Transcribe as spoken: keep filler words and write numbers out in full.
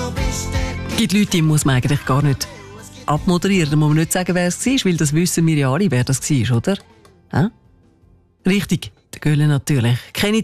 Es gibt Leute, die muss man eigentlich gar nicht abmoderieren. Da muss man nicht sagen, wer es war, weil das wissen wir ja alle, wer das war, oder? Ja? Richtig, der Göhle natürlich. Kenne